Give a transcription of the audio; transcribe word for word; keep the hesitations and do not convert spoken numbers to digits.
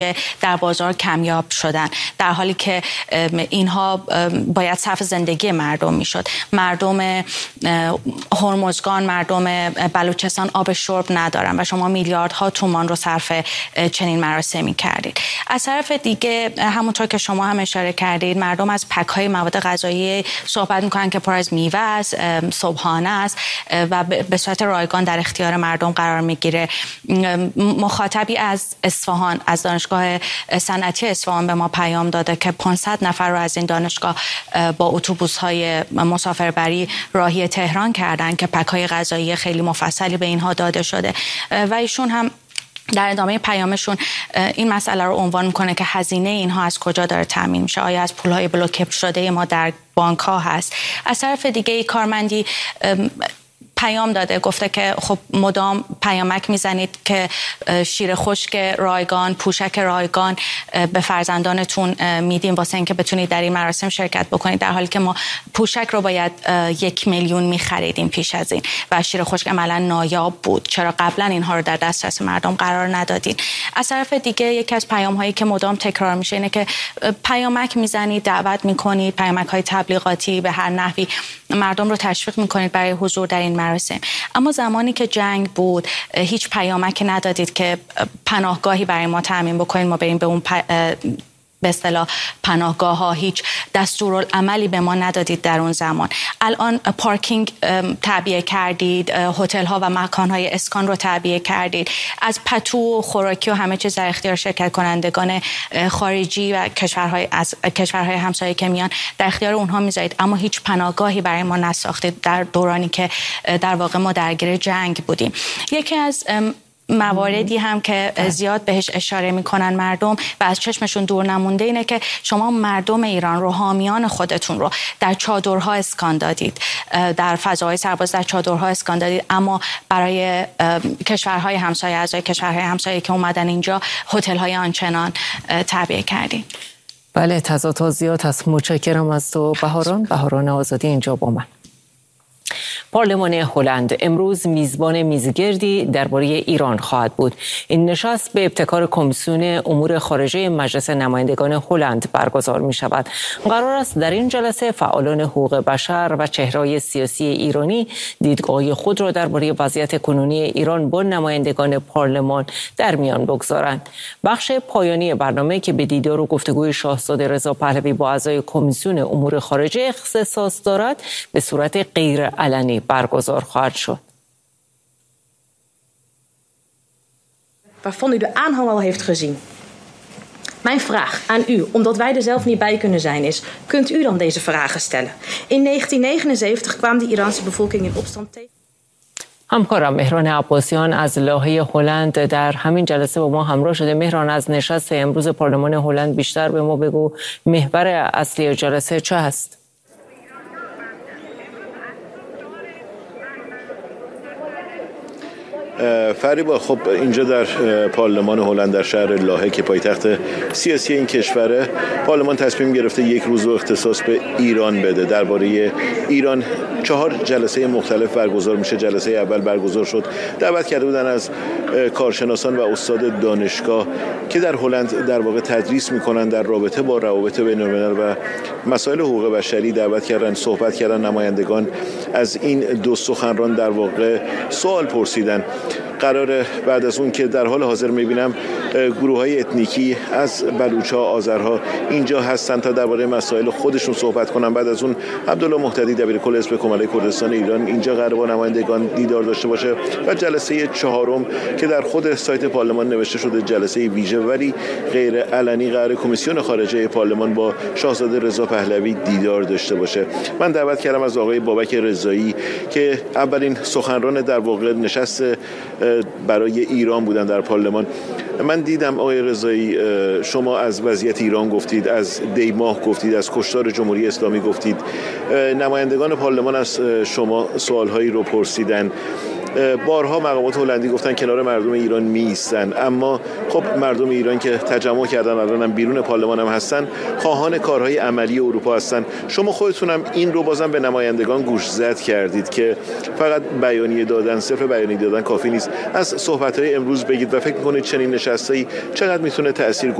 در بازار کمیاب شدن، در حالی که اینها باید صرف زندگی مردم میشد. مردم هرمزگان، مردم بلوچستان آب شرب ندارن و شما میلیاردها تومان رو صرف چنین مراسمی کردید. از طرف دیگه همونطور که شما هم اشاره کردید، مردم از پک‌های مواد غذایی صحبت میکنن که پر از میوه است، صبحانه است و به صورت رایگان در اختیار مردم قرار میگیره. مخاطبی از اصفهان، از دانشگاه صنعتی اصفهان به ما پیام داده که پانصد نفر رو از این دانشگاه با اتوبوس‌های مسافربری راهی تهران کردن که پک‌های غذایی خیلی مفصلی به اینها داده شده و ایشون هم در ادامه پیامشون این مسئله رو عنوان میکنه که هزینه اینها از کجا داره تامین میشه؟ آیا از پول‌های بلوکه شده ما در بانک‌ها هست؟ از طرف دیگه کارمندی پیام داده، گفته که خب مدام پیامک میزنید که شیر خشک رایگان، پوشک رایگان به فرزندانتون میدیم واسه اینکه بتونید در این مراسم شرکت بکنید، در حالی که ما پوشک رو باید یک میلیون میخریدیم پیش از این و شیر خشک عملا نایاب بود. چرا قبلا اینها رو در دسترس مردم قرار ندادین؟ از طرف دیگه یکی از پیام هایی که مدام تکرار میشه اینه که پیامک میزنید، دعوت میکنید، پیامک های تبلیغاتی به هر نحوی مردم رو تشویق میکنید برای حضور در این مراسم. اما زمانی که جنگ بود هیچ پیامکی ندادید که پناهگاهی برای ما تامین بکنید، ما بریم به اون پ... به اصطلاح پناهگاه ها. هیچ دستورالعملی به ما ندادید در اون زمان. الان پارکینگ تعبیه کردید، هتل ها و مکان های اسکان رو تعبیه کردید، از پتو و خوراکی و همه چیز در اختیار شرکت کنندگان خارجی و کشورهای از کشورهای همسایه که میان در اختیار اونها میذارید، اما هیچ پناهگاهی برای ما نساختید در دورانی که در واقع ما درگیر جنگ بودیم. یکی از مواردی هم که زیاد بهش اشاره میکنن مردم و از چشمشون دور نمونده اینه که شما مردم ایران رو، حامیان خودتون رو در چادرها اسکان دادید، در فضاهای سرباز در چادرها اسکان دادید، اما برای کشورهای همسایه، اعضای کشورهای همسایه که اومدن اینجا هتل‌های آنچنان تعبیه کردید. بله، تازه توضیحات هست. متشکرم از تو بهاران. بهاران آزادی اینجا با من. پارلمان هلند امروز میزبان میزگردی درباره ایران خواهد بود. این نشست به ابتکار کمیسیون امور خارجه مجلس نمایندگان هلند برگزار می شود. قرار است در این جلسه فعالان حقوق بشر و چهره‌های سیاسی ایرانی دیدگاه خود را درباره وضعیت کنونی ایران با نمایندگان پارلمان در میان بگذارند. بخش پایانی برنامه که به دیدار و گفتگوی شاهزاده رضا پهلوی با اعضای کمیسیون امور خارجه اختصاص دارد به صورت غیر علنی برگزار خواهد شد. Waarvan u de aanhang al heeft gezien. Mijn vraag aan u, omdat wij er zelf niet bij kunnen zijn, is: kunt u dan deze vragen stellen? In negentien negenenzeventig kwam de Iraanse bevolking in opstand tegen. همکارم مهران عباسیان از لاهه هلند در همین جلسه با ما همراه شده. مهران، از نشست امروز پارلمان هلند بیشتر به ما بگو. محور اصلی جلسه چه هست؟ فریبا، خب اینجا در پارلمان هلند در شهر لاهه که پایتخت سیاسی این کشوره، پارلمان تصمیم گرفته یک روز رو اختصاص به ایران بده. درباره ایران چهار جلسه مختلف برگزار میشه. جلسه اول برگزار شد، دعوت کرده بودن از کارشناسان و استاد دانشگاه که در هلند در واقع تدریس میکنن در رابطه با روابط بین الملل و مسائل حقوق بشری. دعوت کردن، صحبت کردن نمایندگان. از این دو سخنران در واقع سوال پرسیدن. قراره بعد از اون که در حال حاضر میبینم گروه های اتنیکی از بلوچ‌ها، آذرها اینجا هستن تا درباره مسائل خودشون صحبت کنن. بعد از اون عبدالله مهتدی دبیرکل حزب کماله کردستان ایران اینجا قراره با نمایندگان دیدار داشته باشه. و جلسه چهارم که در خود سایت پارلمان نوشته شده جلسه ویژه ولی غیر علنی، قراره کمیسیون خارجه پارلمان با شاهزاده رضا پهلوی دیدار داشته باشه. من دعوت کردم از آقای بابک رضایی که اولین سخنران در واقع نشست برای ایران بودن در پارلمان. من دیدم آقای رضایی شما از وضعیت ایران گفتید، از دیماه گفتید، از کشتار جمهوری اسلامی گفتید. نمایندگان پارلمان از شما سوالهایی رو پرسیدن. بارها مقامات هلندی گفتن کنار مردم ایران میایستن، اما خب مردم ایران که تجمع کردن الان هم بیرون پارلمان هم هستن، خواهان کارهای عملی اروپا هستن. شما خودتونم این رو بازم به نمایندگان گوشزد کردید که فقط بیانیه دادن، صرف بیانیه دادن کافی نیست، از صحبت‌های امروز بگید و فکر می‌کنید چنین نشسته‌ای چقدر میتونه تأثیر